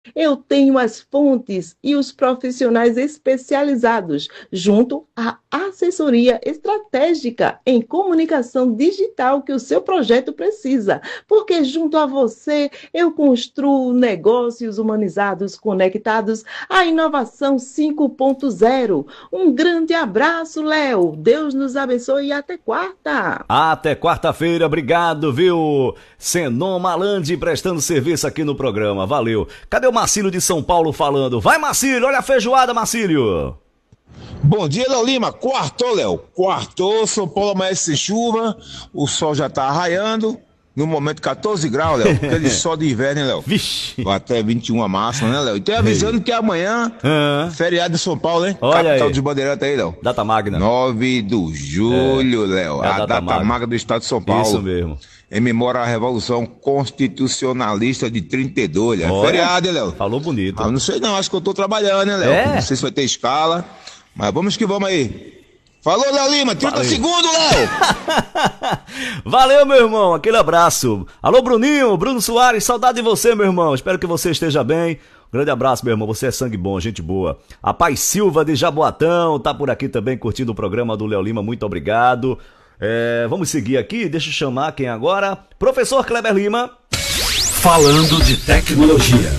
Eu tenho as fontes e os profissionais especializados, junto à assessoria estratégica em comunicação digital que o seu projeto precisa. Porque junto a você eu construo negócios humanizados conectados à inovação 5.0. Um grande abraço, Léo. Deus nos abençoe e até quarta. Até quarta-feira, obrigado, viu? Senon Malandi prestando serviço aqui no programa, valeu. Cadê o Marcílio de São Paulo falando? Vai, Marcílio, olha a feijoada, Marcílio. Bom dia, Léo Lima. Quartou, Léo. Quartou, São Paulo amanhece sem chuva, o sol já tá raiando. No momento 14 graus, Léo. Aquele sol de inverno, hein, Léo? Vixe. Vai até 21 a máxima, né, Léo? E tem avisando que amanhã, feriado de São Paulo, hein? Olha Capital aí. de Bandeirante aí, Léo. Data magna. 9 de julho, Léo. É a a data data magna do Estado de São Paulo. Isso mesmo. Em memória à Revolução Constitucionalista de 32, Léo. Olha, Feriado, hein, Léo? falou bonito. Ah, não sei não, acho que eu tô trabalhando, né, Léo? É? Não sei se vai ter escala, mas vamos que vamos aí. Falou, Léo Lima, 30 Valeu. segundos, Léo! Valeu, meu irmão, aquele abraço. Alô, Bruninho, Bruno Soares, saudade de você, meu irmão. Espero que você esteja bem. Grande abraço, meu irmão, você é sangue bom, gente boa. A Paz Silva de Jaboatão tá por aqui também curtindo o programa do Léo Lima, muito obrigado. Vamos seguir aqui, deixa eu chamar quem agora? Professor Kleber Lima. Falando de tecnologia.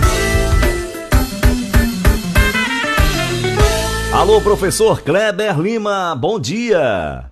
Alô, professor Kleber Lima, bom dia.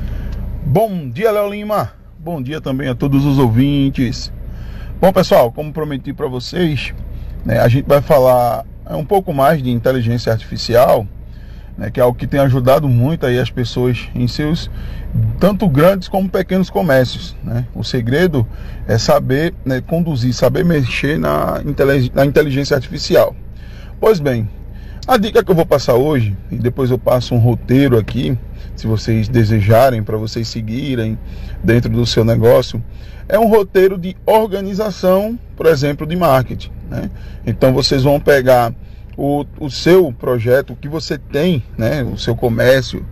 Bom dia, Léo Lima. Bom dia também a todos os ouvintes. Bom, pessoal, como prometi para vocês, né, a gente vai falar um pouco mais de inteligência artificial, né, que é algo que tem ajudado muito aí as pessoas em seus tanto grandes como pequenos comércios, né? O segredo é saber, né, conduzir, saber mexer na inteligência artificial. Pois bem, a dica que eu vou passar hoje, e depois eu passo um roteiro aqui, se vocês desejarem, para vocês seguirem dentro do seu negócio, é um roteiro de organização, por exemplo, de marketing, né? Então vocês vão pegar o seu projeto, o que você tem, né, o seu comércio,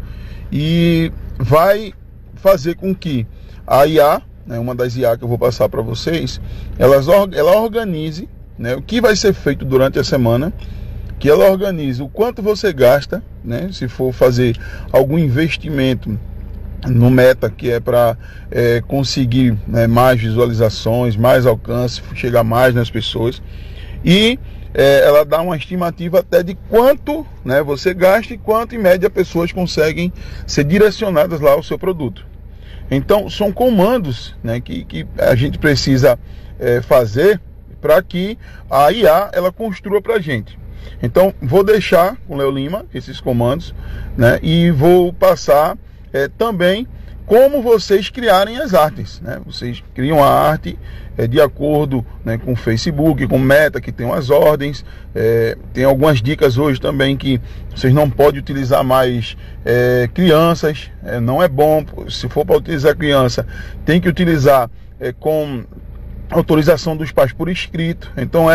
e vai fazer com que a IA, né, uma das IA que eu vou passar para vocês, ela organize, né, o que vai ser feito durante a semana, que ela organize o quanto você gasta, né, se for fazer algum investimento no Meta, que é para conseguir, né, mais visualizações, mais alcance, chegar mais nas pessoas, e ela dá uma estimativa até de quanto, né, você gasta e quanto em média pessoas conseguem ser direcionadas lá ao seu produto. Então são comandos, né, que a gente precisa fazer para que a IA ela construa para a gente. Então vou deixar com o Léo Lima esses comandos, né, e vou passar também como vocês criarem as artes, né? Vocês criam a arte de acordo, né, com o Facebook, com o Meta, que tem umas ordens. Tem algumas dicas hoje também que vocês não podem utilizar mais crianças, não é bom. Se for para utilizar criança, tem que utilizar com autorização dos pais por escrito. Então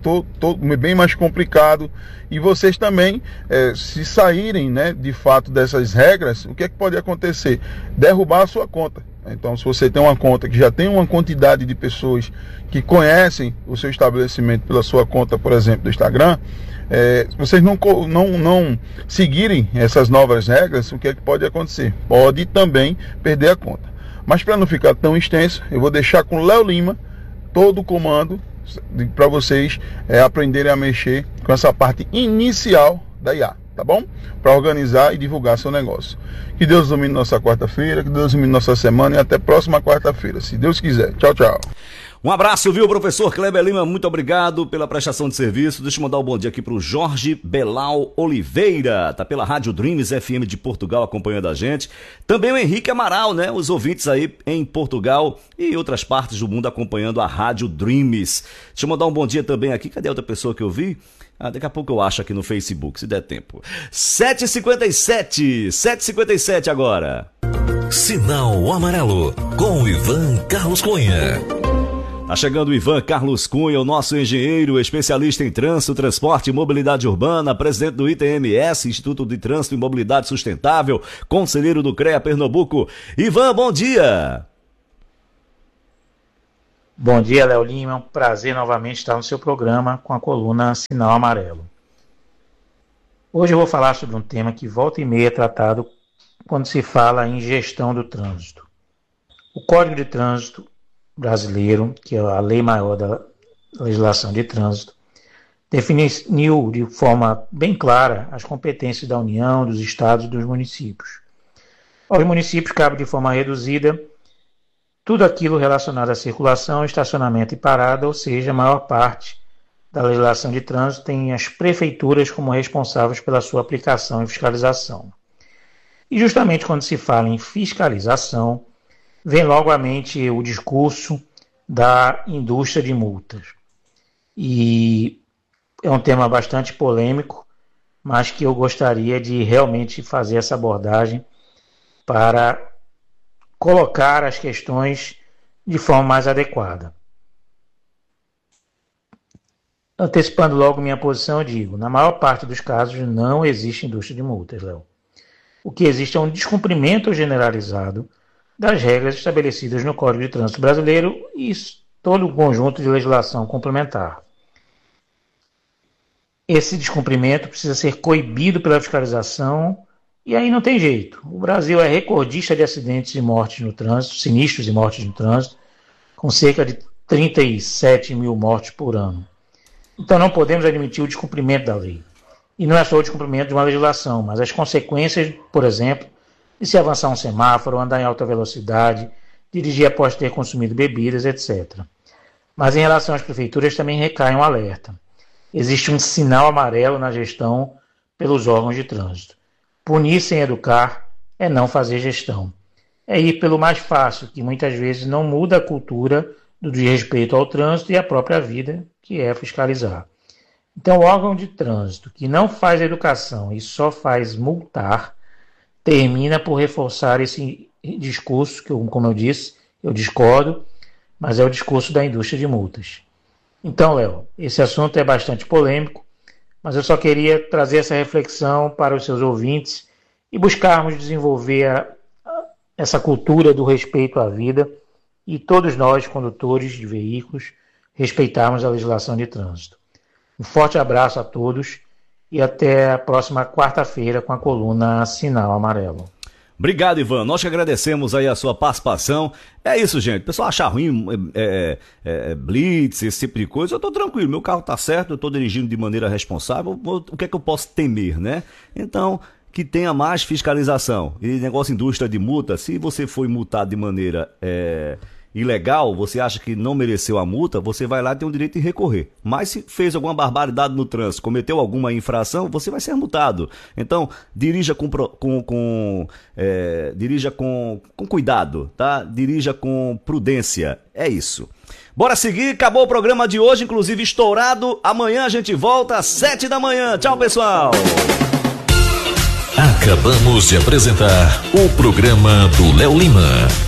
bem mais complicado. E vocês também, se saírem, né, de fato dessas regras, o que é que pode acontecer? Derrubar a sua conta. Então, se você tem uma conta que já tem uma quantidade de pessoas que conhecem o seu estabelecimento pela sua conta, por exemplo, do Instagram, se vocês não seguirem essas novas regras, o que é que pode acontecer? Pode também perder a conta. Mas para não ficar tão extenso, eu vou deixar com o Léo Lima todo o comando para vocês aprenderem a mexer com essa parte inicial da IA, tá bom? Para organizar e divulgar seu negócio. Que Deus domine nossa quarta-feira, que Deus domine nossa semana e até a próxima quarta-feira, se Deus quiser. Tchau, tchau. Um abraço, viu, professor Kleber Lima? Muito obrigado pela prestação de serviço. Deixa eu mandar um bom dia aqui pro Jorge Belal Oliveira. Tá pela Rádio Dreams FM de Portugal acompanhando a gente. Também o Henrique Amaral, né? Os ouvintes aí em Portugal e outras partes do mundo acompanhando a Rádio Dreams. Deixa eu mandar um bom dia também aqui. Cadê a outra pessoa que eu vi? Daqui a pouco eu acho aqui no Facebook, se der tempo. 7h57 agora. Sinal Amarelo, com o Ivan Carlos Cunha. Tá chegando o Ivan Carlos Cunha, o nosso engenheiro, especialista em trânsito, transporte e mobilidade urbana, presidente do ITMS, Instituto de Trânsito e Mobilidade Sustentável, conselheiro do CREA Pernambuco. Ivan, bom dia! Bom dia, Léo Lima. É um prazer novamente estar no seu programa com a coluna Sinal Amarelo. Hoje eu vou falar sobre um tema que volta e meia é tratado quando se fala em gestão do trânsito. O Código de Trânsito brasileiro, que é a lei maior da legislação de trânsito, definiu de forma bem clara as competências da União, dos estados e dos municípios. Aos municípios cabe de forma reduzida tudo aquilo relacionado à circulação, estacionamento e parada, ou seja, a maior parte da legislação de trânsito tem as prefeituras como responsáveis pela sua aplicação e fiscalização. E justamente quando se fala em fiscalização, vem logo à mente o discurso da indústria de multas. E é um tema bastante polêmico, mas que eu gostaria de realmente fazer essa abordagem para colocar as questões de forma mais adequada. Antecipando logo minha posição, eu digo, na maior parte dos casos não existe indústria de multas, Léo. O que existe é um descumprimento generalizado das regras estabelecidas no Código de Trânsito Brasileiro e todo o conjunto de legislação complementar. Esse descumprimento precisa ser coibido pela fiscalização e aí não tem jeito. O Brasil é recordista de acidentes e mortes no trânsito, sinistros e mortes no trânsito, com cerca de 37 mil mortes por ano. Então não podemos admitir o descumprimento da lei. E não é só o descumprimento de uma legislação, mas as consequências, por exemplo, de se avançar um semáforo, andar em alta velocidade, dirigir após ter consumido bebidas, etc. Mas em relação às prefeituras também recai um alerta. Existe um sinal amarelo na gestão pelos órgãos de trânsito. Punir sem educar é não fazer gestão. É ir pelo mais fácil, que muitas vezes não muda a cultura do desrespeito ao trânsito e à própria vida, que é fiscalizar. Então, o órgão de trânsito que não faz educação e só faz multar, termina por reforçar esse discurso, que, como eu disse, eu discordo, mas é o discurso da indústria de multas. Então, Léo, esse assunto é bastante polêmico, mas eu só queria trazer essa reflexão para os seus ouvintes e buscarmos desenvolver essa cultura do respeito à vida e todos nós, condutores de veículos, respeitarmos a legislação de trânsito. Um forte abraço a todos e até a próxima quarta-feira com a coluna Sinal Amarelo. Obrigado, Ivan. Nós que agradecemos aí a sua participação. É isso, gente. O pessoal achar ruim blitz, esse tipo de coisa, eu tô tranquilo. Meu carro tá certo, eu tô dirigindo de maneira responsável. O que é que eu posso temer, né? Então, que tenha mais fiscalização. E negócio indústria de multa, se você foi multado de maneira ilegal, você acha que não mereceu a multa, você vai lá e tem o direito de recorrer. Mas se fez alguma barbaridade no trânsito, cometeu alguma infração, você vai ser multado. Então, dirija com cuidado, tá? Dirija com prudência. É isso. Bora seguir, acabou o programa de hoje, inclusive estourado. Amanhã a gente volta às 7 da manhã. Tchau, pessoal! Acabamos de apresentar o programa do Léo Lima.